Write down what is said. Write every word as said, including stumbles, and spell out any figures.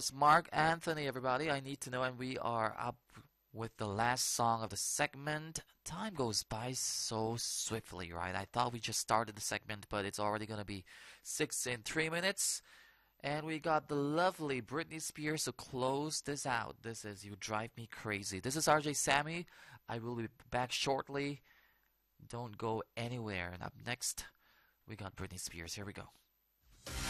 was Mark Anthony, everybody. I Need to Know, and we are up with the last song of the segment. Time goes by so swiftly, right? I thought we just started the segment, but it's already going to be six in three minutes. And we got the lovely Britney Spears to close this out. This is You Drive Me Crazy. This is R J Sammy. I will be back shortly. Don't go anywhere. And up next, we got Britney Spears. Here we go.